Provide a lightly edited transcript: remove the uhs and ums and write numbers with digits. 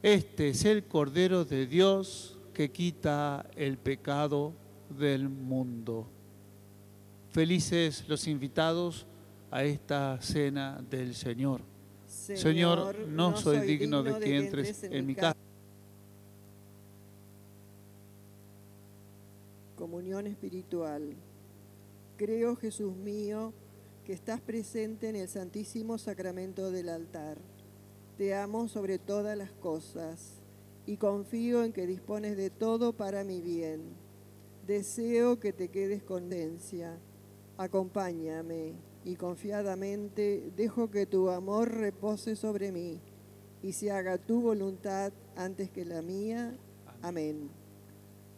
Este es el Cordero de Dios que quita el pecado del mundo. Felices los invitados a esta cena del Señor. Señor, no soy digno de que entres en mi casa. Comunión espiritual. Creo, Jesús mío, que estás presente en el Santísimo Sacramento del altar. Te amo sobre todas las cosas y confío en que dispones de todo para mi bien. Deseo que te quedes con prudencia. Acompáñame y confiadamente dejo que tu amor repose sobre mí y se haga tu voluntad antes que la mía. Amén.